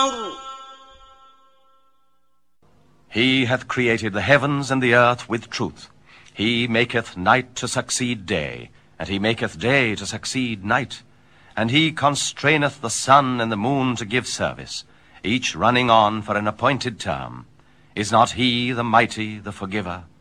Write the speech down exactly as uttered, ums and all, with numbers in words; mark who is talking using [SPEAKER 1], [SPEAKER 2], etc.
[SPEAKER 1] fawr.
[SPEAKER 2] He hath created the heavens and the earth with truth. He maketh night to succeed day, and he maketh day to succeed night. And he constraineth the sun and the moon to give service, each running on for an appointed term. Is not he the mighty, the forgiver?